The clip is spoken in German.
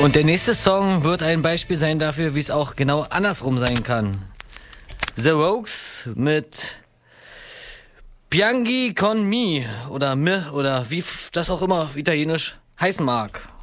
Und der nächste Song wird ein Beispiel sein dafür, wie es auch genau andersrum sein kann. The Rogues mit Pianghi con mi oder wie das auch immer auf Italienisch heißen mag.